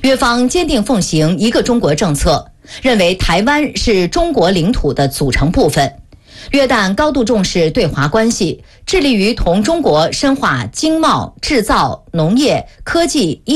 约方坚定奉行一个中国政策，认为台湾是中国领土的组成部分。约旦高度重视对华关系，致力于同中国深化经贸、制造、农业、科技、